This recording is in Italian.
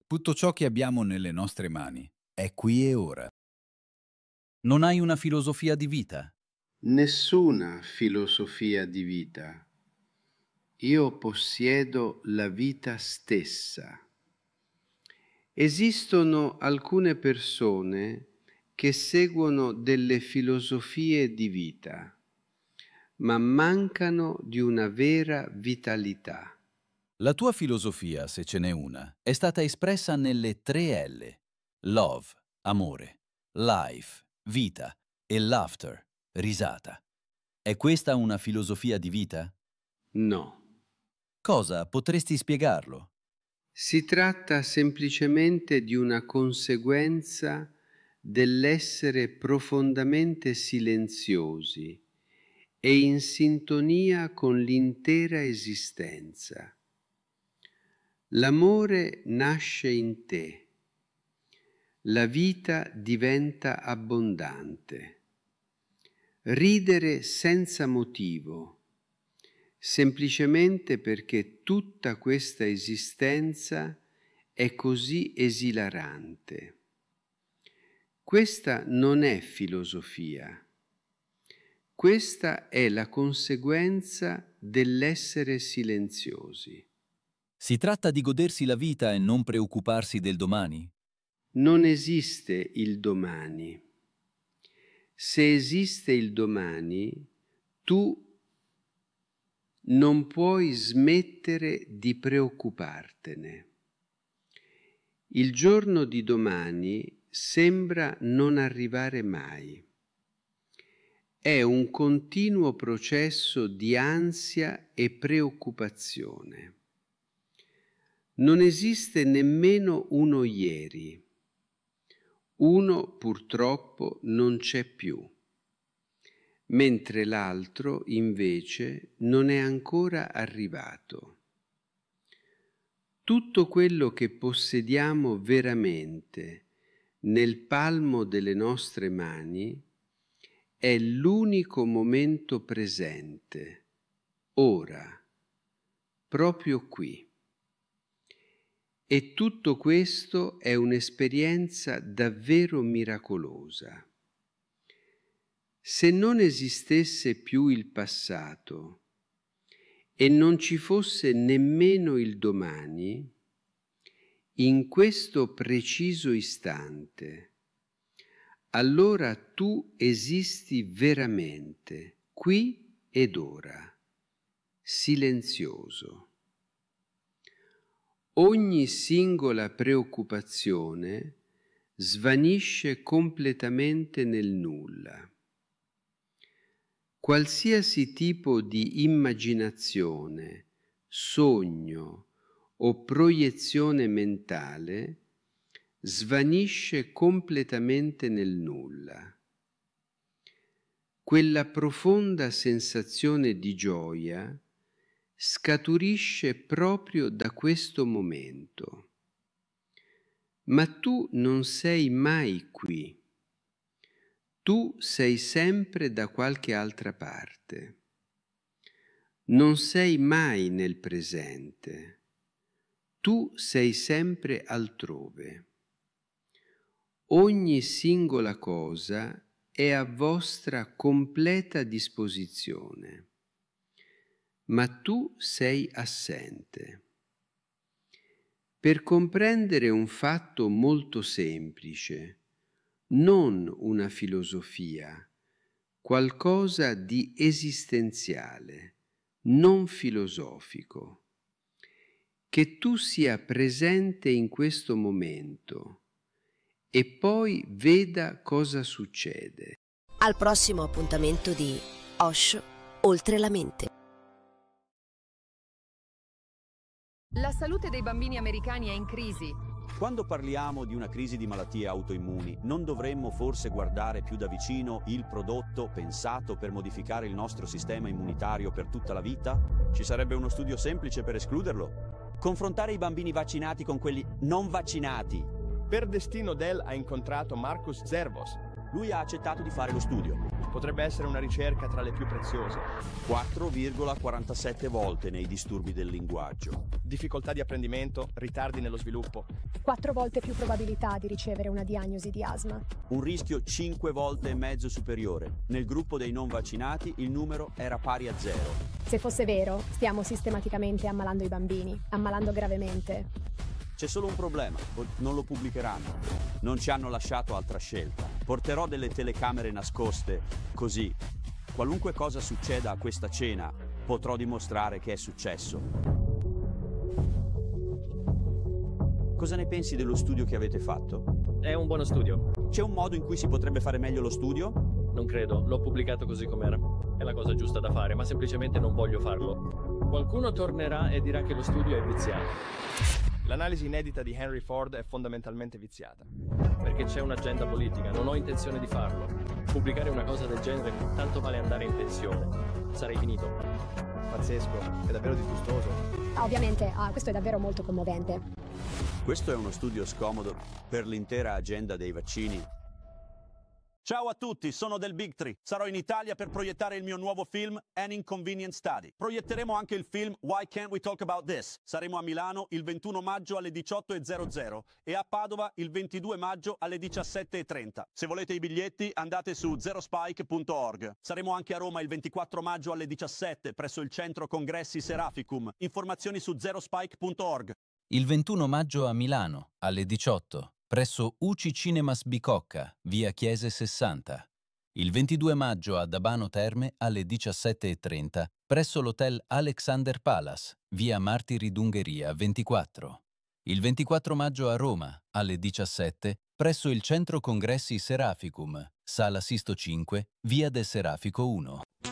Tutto ciò che abbiamo nelle nostre mani è qui e ora. Non hai una filosofia di vita? Nessuna filosofia di vita. Io possiedo la vita stessa. Esistono alcune persone che seguono delle filosofie di vita, ma mancano di una vera vitalità. La tua filosofia, se ce n'è una, è stata espressa nelle 3 L. Love, amore, life, vita e laughter, risata. È questa una filosofia di vita? No. Cosa? Potresti spiegarlo? Si tratta semplicemente di una conseguenza dell'essere profondamente silenziosi e in sintonia con l'intera esistenza. L'amore nasce in te, la vita diventa abbondante. Ridere senza motivo, semplicemente perché tutta questa esistenza è così esilarante. Questa non è filosofia. Questa è la conseguenza dell'essere silenziosi. Si tratta di godersi la vita e non preoccuparsi del domani? Non esiste il domani. Se esiste il domani, tu non puoi smettere di preoccupartene. Il giorno di domani sembra non arrivare mai. È un continuo processo di ansia e preoccupazione. Non esiste nemmeno uno ieri. Uno purtroppo non c'è più, mentre l'altro invece non è ancora arrivato. Tutto quello che possediamo veramente nel palmo delle nostre mani è l'unico momento presente, ora, proprio qui. E tutto questo è un'esperienza davvero miracolosa. Se non esistesse più il passato e non ci fosse nemmeno il domani, in questo preciso istante, allora tu esisti veramente, qui ed ora, silenzioso. Ogni singola preoccupazione svanisce completamente nel nulla. Qualsiasi tipo di immaginazione, sogno o proiezione mentale svanisce completamente nel nulla. Quella profonda sensazione di gioia scaturisce proprio da questo momento. Ma tu non sei mai qui. Tu sei sempre da qualche altra parte. Non sei mai nel presente. Tu sei sempre altrove. Ogni singola cosa è a vostra completa disposizione. Ma tu sei assente. Per comprendere un fatto molto semplice, non una filosofia, qualcosa di esistenziale, non filosofico, che tu sia presente in questo momento e poi veda cosa succede. Al prossimo appuntamento di Osho, Oltre la mente. La salute dei bambini americani è in crisi. Quando parliamo di una crisi di malattie autoimmuni, non dovremmo forse guardare più da vicino il prodotto pensato per modificare il nostro sistema immunitario per tutta la vita? Ci sarebbe uno studio semplice per escluderlo? Confrontare i bambini vaccinati con quelli non vaccinati. Per destino Dell ha incontrato Marcus Zervos, Lui ha accettato di fare lo studio. Potrebbe essere una ricerca tra le più preziose. 4,47 volte nei disturbi del linguaggio. Difficoltà di apprendimento, ritardi nello sviluppo. 4 volte più probabilità di ricevere una diagnosi di asma. Un rischio 5 volte e mezzo superiore. Nel gruppo dei non vaccinati il numero era pari a 0. Se fosse vero, stiamo sistematicamente ammalando i bambini, ammalando gravemente. C'è solo un problema, non lo pubblicheranno. Non ci hanno lasciato altra scelta. Porterò delle telecamere nascoste, così, qualunque cosa succeda a questa cena, potrò dimostrare che è successo. Cosa ne pensi dello studio che avete fatto? È un buono studio. C'è un modo in cui si potrebbe fare meglio lo studio? Non credo, l'ho pubblicato così com'era. È la cosa giusta da fare, ma semplicemente non voglio farlo. Qualcuno tornerà e dirà che lo studio è viziato. L'analisi inedita di Henry Ford è fondamentalmente viziata. Perché c'è un'agenda politica, non ho intenzione di farlo. Pubblicare una cosa del genere tanto vale andare in pensione. Sarei finito. Pazzesco, è davvero disgustoso. Ovviamente, questo è davvero molto commovente. Questo è uno studio scomodo per l'intera agenda dei vaccini. Ciao a tutti, sono del Big Tree. Sarò in Italia per proiettare il mio nuovo film An Inconvenient Study. Proietteremo anche il film Why Can't We Talk About This? Saremo a Milano il 21 maggio alle 18:00 e a Padova il 22 maggio alle 17:30. Se volete i biglietti andate su zerospike.org. Saremo anche a Roma il 24 maggio alle 17 presso il centro congressi Seraficum. Informazioni su zerospike.org. Il 21 maggio a Milano, alle 18, presso UCI Cinemas Bicocca, via Chiese 60. Il 22 maggio a Dabano Terme, alle 17:30, presso l'hotel Alexander Palace, via Martiri d'Ungheria 24. Il 24 maggio a Roma, alle 17, presso il centro congressi Seraficum, sala Sisto 5, via del Serafico 1.